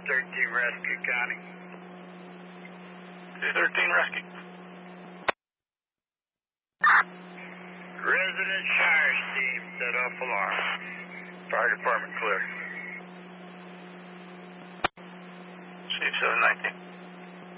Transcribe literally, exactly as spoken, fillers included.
thirteen rescue, Connie. two thirteen rescue. Resident sheriff team set off alarm. Fire department clear. Chief seven nineteen.